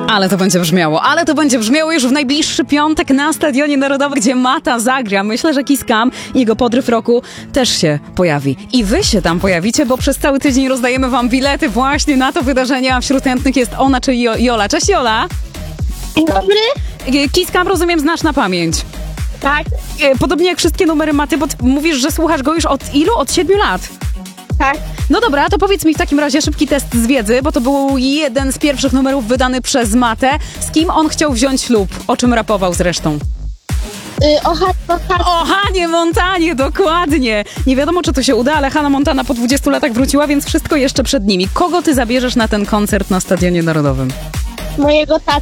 Ale to będzie brzmiało już w najbliższy piątek na Stadionie Narodowym, gdzie Mata zagra. Myślę, że Kiss Cam i jego podryw roku też się pojawi. I wy się tam pojawicie, bo przez cały tydzień rozdajemy wam bilety właśnie na to wydarzenie, a wśród chętnych jest ona, czyli Jola. Cześć, Jola! Dzień dobry. Kiss Cam, rozumiem, znasz na pamięć. Tak, Podobnie jak wszystkie numery Maty, bo mówisz, że słuchasz go już od ilu? Od 7 lat. tak. No dobra, to powiedz mi w takim razie szybki test z wiedzy, bo to był jeden z pierwszych numerów wydany przez Matę. Z kim on chciał wziąć ślub? O czym rapował zresztą? O Hanie Montanie, dokładnie. Nie wiadomo, czy to się uda, ale Hannah Montana po 20 latach wróciła, więc wszystko jeszcze przed nimi. Kogo ty zabierzesz na ten koncert na Stadionie Narodowym? Mojego taty.